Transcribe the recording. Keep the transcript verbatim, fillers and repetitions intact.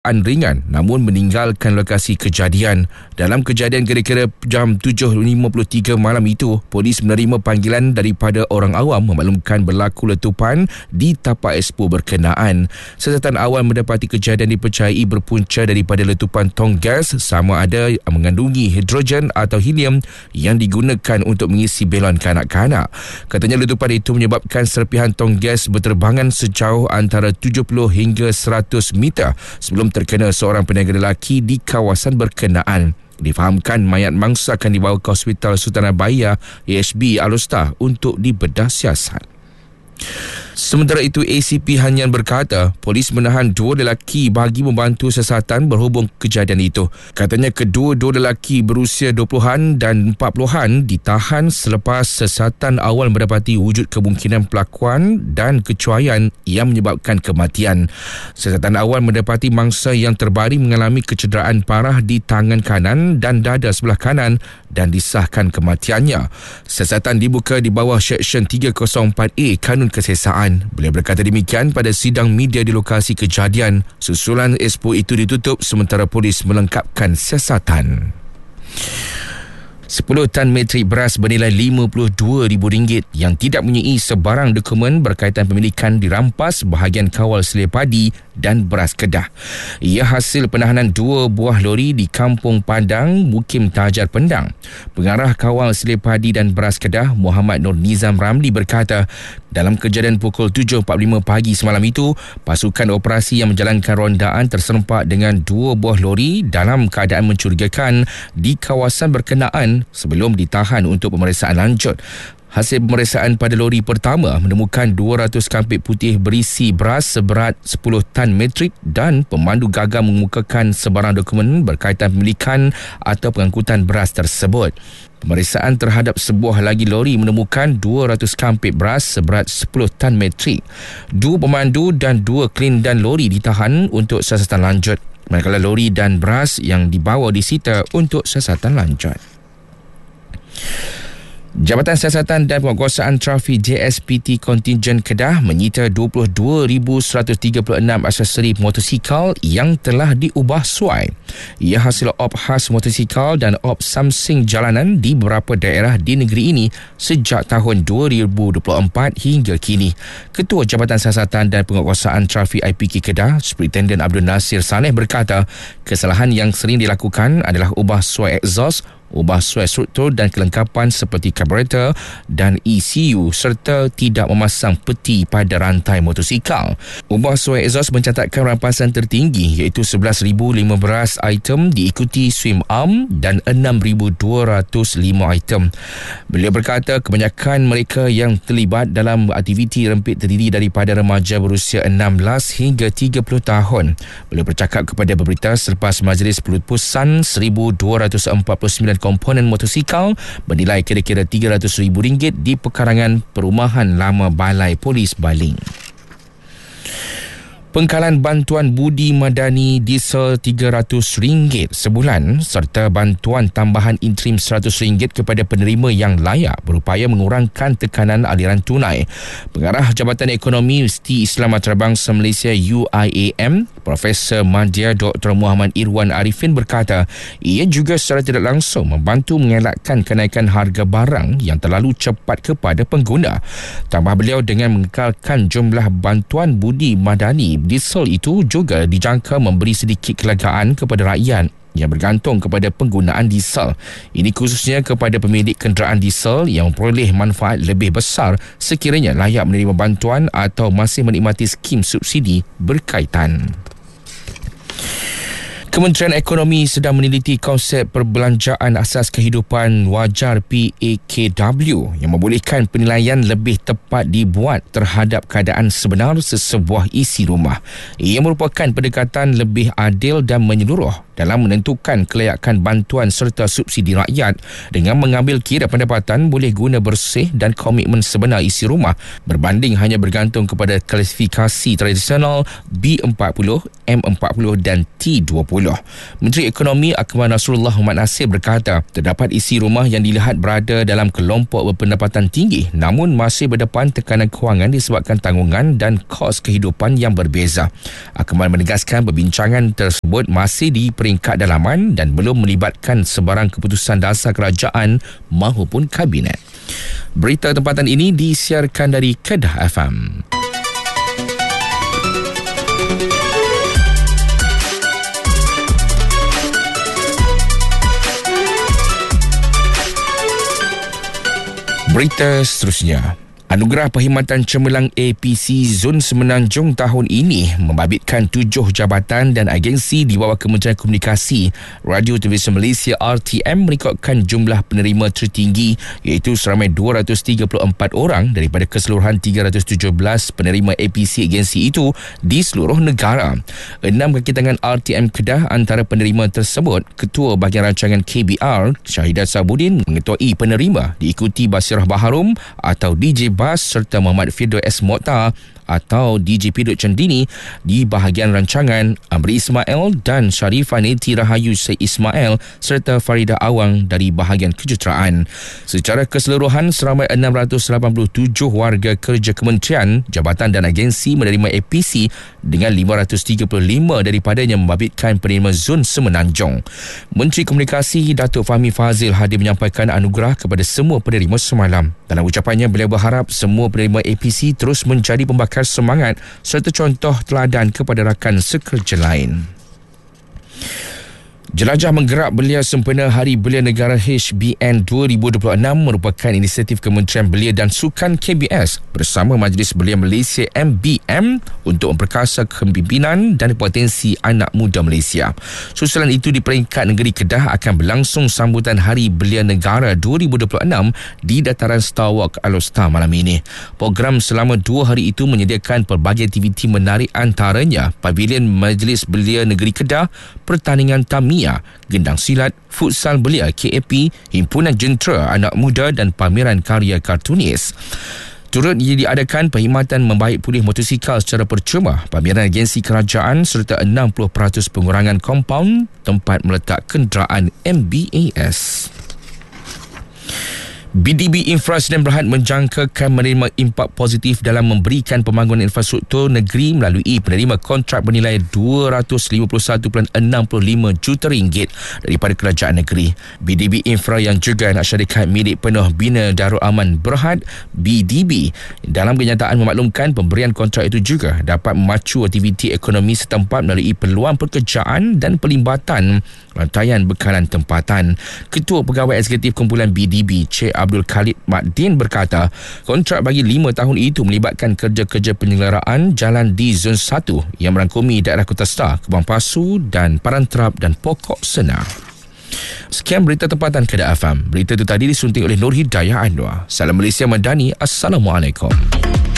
ringan namun meninggalkan lokasi kejadian. Dalam kejadian kira-kira jam tujuh lima puluh tiga malam itu, polis menerima panggilan daripada orang awam memaklumkan berlaku letupan di tapak expo berkenaan. Siasatan awal mendapati kejadian dipercayai berpunca daripada letupan tong gas sama ada mengandungi hidrogen atau helium yang digunakan untuk mengisi belon kanak-kanak. Katanya letupan itu menyebabkan serpihan tong gas berterbangan sejauh antara tujuh puluh hingga seratus meter sebelum terkena seorang peniaga lelaki di kawasan berkenaan. Difahamkan mayat mangsa akan dibawa ke Hospital Sultanabaya A H B Alostar untuk dibedah siasat. Sementara itu, A C P Hanyan berkata polis menahan dua lelaki bagi membantu siasatan berhubung kejadian itu. Katanya kedua-dua lelaki berusia dua puluhan dan empat puluhan ditahan selepas siasatan awal mendapati wujud kemungkinan pelakuan dan kecuaian yang menyebabkan kematian. Siasatan awal mendapati mangsa yang terbaring mengalami kecederaan parah di tangan kanan dan dada sebelah kanan dan disahkan kematiannya. Siasatan dibuka di bawah Seksyen tiga kosong empat A Kanun Kesesaan. Beliau berkata demikian pada sidang media di lokasi kejadian. Susulan expo itu ditutup sementara polis melengkapkan siasatan. sepuluh tan metrik beras bernilai lima puluh dua ribu ringgit yang tidak mempunyai sebarang dokumen berkaitan pemilikan dirampas bahagian kawal selir padi dan beras Kedah. Ia hasil penahanan dua buah lori di Kampung Padang, Mukim Tajar Pendang. Pengarah kawal selir padi dan beras Kedah, Muhammad Nur Nizam Ramli berkata, dalam kejadian pukul tujuh empat puluh lima pagi semalam itu, pasukan operasi yang menjalankan rondaan terserempak dengan dua buah lori dalam keadaan mencurigakan di kawasan berkenaan sebelum ditahan untuk pemeriksaan lanjut. Hasil pemeriksaan pada lori pertama menemukan dua ratus kampit putih berisi beras seberat sepuluh tan metrik dan pemandu gagal mengemukakan sebarang dokumen berkaitan pemilikan atau pengangkutan beras tersebut. Pemeriksaan terhadap sebuah lagi lori menemukan dua ratus kampit beras seberat sepuluh tan metrik. Dua pemandu dan dua kelindan lori ditahan untuk siasatan lanjut, manakala lori dan beras yang dibawa disita untuk siasatan lanjut. Jabatan Siasatan dan Penguasaan Trafik J S P T Kontingen Kedah menyita dua puluh dua ribu seratus tiga puluh enam aksesori motosikal yang telah diubah suai. Ia hasil op khas motosikal dan op samsing jalanan di beberapa daerah di negeri ini sejak tahun dua ribu dua puluh empat hingga kini. Ketua Jabatan Siasatan dan Penguasaan Trafik I P K Kedah, Superintendent Abdul Nasir Saleh berkata, kesalahan yang sering dilakukan adalah ubah suai exhaust, ubah suai struktur dan kelengkapan seperti karburator dan E C U serta tidak memasang peti pada rantai motosikal. Ubah suai exhaust mencatatkan rampasan tertinggi iaitu sebelas ribu lima belas item diikuti swim arm dan enam ribu dua ratus lima item. Beliau berkata kebanyakan mereka yang terlibat dalam aktiviti rempit terdiri daripada remaja berusia enam belas hingga tiga puluh tahun. Beliau bercakap kepada berita selepas majlis pelupusan seribu dua ratus empat puluh sembilan komponen motosikal bernilai kira-kira tiga ratus ribu ringgit di pekarangan Perumahan Lama Balai Polis Baling. Pengkalan bantuan budi madani diesel tiga ratus ringgit sebulan serta bantuan tambahan interim seratus ringgit kepada penerima yang layak berupaya mengurangkan tekanan aliran tunai. Pengarah Jabatan Ekonomi Universiti Islam Antarabangsa Malaysia U I A M, Profesor Madya Doktor Muhammad Irwan Arifin berkata, ia juga secara tidak langsung membantu mengelakkan kenaikan harga barang yang terlalu cepat kepada pengguna. Tambah beliau dengan mengekalkan jumlah bantuan budi madani diesel itu juga dijangka memberi sedikit kelegaan kepada rakyat yang bergantung kepada penggunaan diesel. Ini khususnya kepada pemilik kenderaan diesel yang memperoleh manfaat lebih besar sekiranya layak menerima bantuan atau masih menikmati skim subsidi berkaitan. Kementerian Ekonomi sedang meneliti konsep perbelanjaan asas kehidupan wajar P A K W yang membolehkan penilaian lebih tepat dibuat terhadap keadaan sebenar sesebuah isi rumah. Ia merupakan pendekatan lebih adil dan menyeluruh dalam menentukan kelayakan bantuan serta subsidi rakyat dengan mengambil kira pendapatan boleh guna bersih dan komitmen sebenar isi rumah berbanding hanya bergantung kepada klasifikasi tradisional B empat puluh, M empat puluh dan T dua puluh. puluh. Menteri Ekonomi Akmal Nasrullah Muhammad Nasir berkata, terdapat isi rumah yang dilihat berada dalam kelompok berpendapatan tinggi namun masih berdepan tekanan kewangan disebabkan tanggungan dan kos kehidupan yang berbeza. Akmal menegaskan perbincangan tersebut masih di peringkat dalaman dan belum melibatkan sebarang keputusan dasar kerajaan mahupun kabinet. Berita tempatan ini disiarkan dari Kedah F M. Berita seterusnya. Anugerah Perkhidmatan Cemerlang A P C Zon Semenanjung tahun ini membabitkan tujuh jabatan dan agensi di bawah Kementerian Komunikasi. Radio Televisi Malaysia R T M merekodkan jumlah penerima tertinggi iaitu seramai dua ratus tiga puluh empat orang daripada keseluruhan tiga ratus tujuh belas penerima A P C agensi itu di seluruh negara. Enam kaki tangan R T M Kedah antara penerima tersebut. Ketua Bahagian Rancangan K B R, Syahidah Sabudin, mengetuai penerima diikuti Basirah Baharum atau D J Bas serta Muhammad Firdaus S. Mokhtar atau D J Pidut Cendini di bahagian rancangan, Amri Ismail dan Sharifah Neti Rahayu Syed Ismail serta Faridah Awang dari bahagian kejuruteraan. Secara keseluruhan, seramai enam ratus lapan puluh tujuh warga kerja kementerian, jabatan dan agensi menerima A P C dengan lima ratus tiga puluh lima daripadanya membabitkan penerima Zon Semenanjung. Menteri Komunikasi Datuk Fahmi Fazil hadir menyampaikan anugerah kepada semua penerima semalam. Dalam ucapannya, beliau berharap semua penerima A P C terus menjadi pembakar semangat serta contoh teladan kepada rakan sekerja lain. Jelajah Menggerak Belia Sempena Hari Belia Negara H B N dua ribu dua puluh enam merupakan inisiatif Kementerian Belia dan Sukan K B S bersama Majlis Belia Malaysia M B M untuk memperkasa kepimpinan dan potensi anak muda Malaysia. Susulan itu di peringkat negeri Kedah akan berlangsung sambutan Hari Belia Negara dua ribu dua puluh enam di dataran Star Walk Alor-Star malam ini. Program selama dua hari itu menyediakan pelbagai aktiviti menarik, antaranya Pavilion Majlis Belia Negeri Kedah, pertandingan Tamiya, gendang silat, futsal belia K A P, himpunan jentera anak muda dan pameran karya kartunis. Turut diadakan perkhidmatan membaik pulih motosikal secara percuma, pameran agensi kerajaan serta enam puluh peratus pengurangan kompaun tempat meletak kenderaan M B A S. B D B Infra Sdn Bhd menjangkakan menerima impak positif dalam memberikan pembangunan infrastruktur negeri melalui penerima kontrak bernilai dua ratus lima puluh satu perpuluhan enam lima juta ringgit daripada kerajaan negeri. B D B Infra yang juga anak syarikat milik penuh Bina Darul Aman Berhad B D B dalam kenyataan memaklumkan pemberian kontrak itu juga dapat memacu aktiviti ekonomi setempat melalui peluang pekerjaan dan pelibatan rantaian bekalan tempatan. Ketua Pegawai Eksekutif Kumpulan B D B, Cik Abdul Khalid Makdin berkata, kontrak bagi lima tahun itu melibatkan kerja-kerja penyelenggaraan jalan di Zon satu yang merangkumi daerah Kota Star, Kebang Pasu dan Parantrap dan Pokok Senar. Sekian berita tempatan Kedah F M. Berita itu tadi disunting oleh Nur Hidayah Anwar. Salam Malaysia Madani. Assalamualaikum.